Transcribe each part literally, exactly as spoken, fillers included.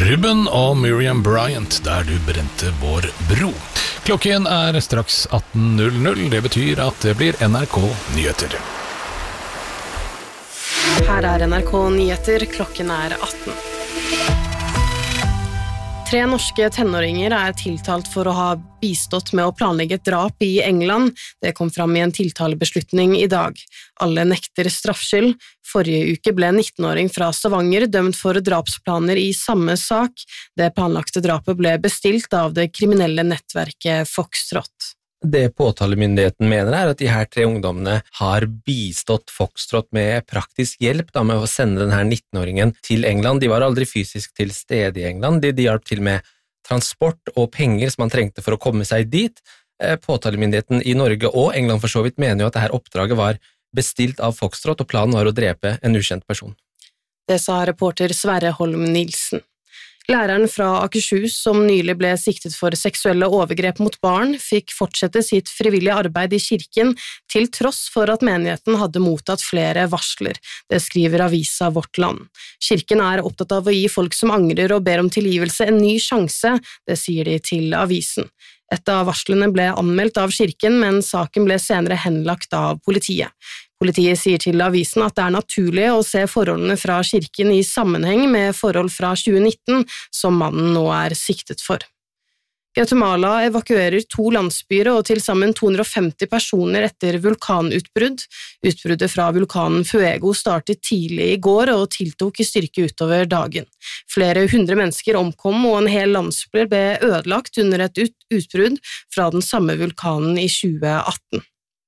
Ruben og Miriam Bryant, der du brente vår bro. Klokken er straks atten null null, det betyr at det blir N R K Nyheter. Her er N R K Nyheter, klokken er atten. Tre norske tenåringer er tiltalt for å ha bistått med å planlegge et drap i England. Det kom fram i en tiltalebeslutning i dag. Alle nekter straffskyld. Forrige uke ble en nittenåring fra Stavanger dømt for drapsplaner i samme sak. Det planlagte drapet ble bestilt av det kriminelle nettverket Foxtrot. Det påtalemyndigheten mener er at de her tre ungdommene har bistått Foxtrot med praktisk hjelp da, med å sende denne nittenåringen til England. De var aldri fysisk til stede i England, de, de hjalp til med transport og penger som man trengte for å komme seg dit. Påtalemyndigheten i Norge og England for så vidt mener jo at dette oppdraget var bestilt av Foxtrot, og planen var å drepe en ukjent person. Det sa reporter Sverre Holm Nilsen. Læreren fra Akershus, som nylig ble siktet for seksuelle overgrep mot barn, fikk fortsette sitt frivillige arbeid i kirken, til tross for at menigheten hadde mottatt flere varsler. Det skriver avisa Vårt Land. Kirken er opptatt av å gi folk som angrer og ber om tilgivelse en ny sjanse, det sier de til avisen. Et av varslene ble anmeldt av kirken, men saken ble senere henlagt av politiet. Politiet sier til avisen at det er naturlig å se forholdene fra kirken i sammenheng med forhold fra tjue nitten, som mannen nå er siktet for. Guatemala evakuerer to landsbyer og til sammen to hundre og femti personer etter vulkanutbrudd. Utbruddet fra vulkanen Fuego startet tidlig i går og tiltok i styrke utover dagen. Flere hundre mennesker omkom og en hel landsby ble ødelagt under et utbrudd fra den samme vulkanen i tjue atten.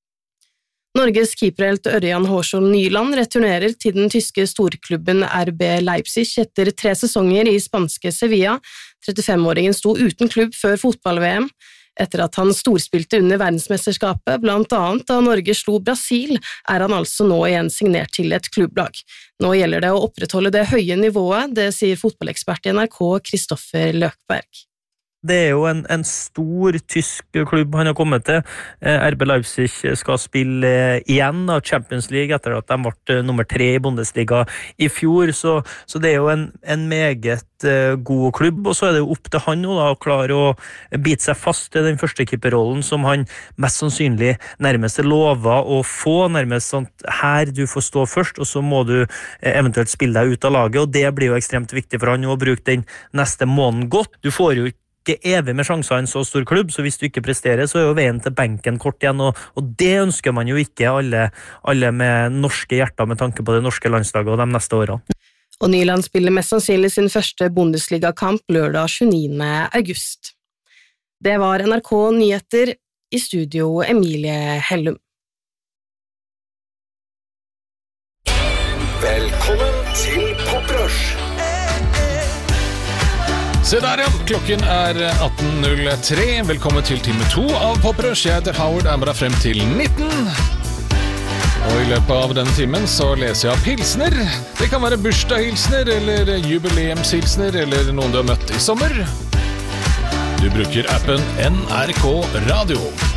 Norges keeperhelt Ørjan Hårsvold Nyland returnerer til den tyske storklubben R B Leipzig etter tre sesonger i spanske Sevilla. trettifem-åringen sto uten klubb før fotball-V M. Etter at han storspilte under verdensmesterskapet, blant annet da Norge slo Brasil, er han altså nå igjen signert til et klubblag. Nå gjelder det å opprettholde det høye nivået, det sier fotballekspert i N R K Kristoffer Løkberg. Det er jo en, en stor tysk klubb han har kommet til. R B Leipzig skal spille igjen da, Champions League etter at de ble nummer tre i Bundesliga i fjor, så, så det er jo en, en meget uh, god klubb, og så er det jo opp til han nå da, å klare å bite seg fast i den første keeperrollen som han mest sannsynlig nærmest er lovet å få, nærmest sånn her du får stå først, og så må du uh, eventuelt spille deg ut av laget, og det blir jo ekstremt viktig for han å bruke den neste måneden godt. Du får jo ikke evig med sjanser i en så stor klubb, så hvis du ikke presterer, så er jo veien til benken kort igjen, og, og det ønsker man jo ikke alle, alle med norske hjerter med tanke på det norske landslaget og de neste årene. Og Nyland spiller mest sannsynlig sin første Bundesliga-kamp lørdag tjueniende august. Det var N R K Nyheter, i studio Emilie Hellum. Velkommen til Poprush! Se der, ja. Klokken er atten null tre. Velkommen til time to av Poprush. Jeg heter Howard, er med deg frem til nitten. Og i løpet av denne timen så leser jeg pilsner. Det kan være bursdagshilsner, eller jubileumshilsner, eller noen du har møtt i sommer. Du bruker appen N R K Radio.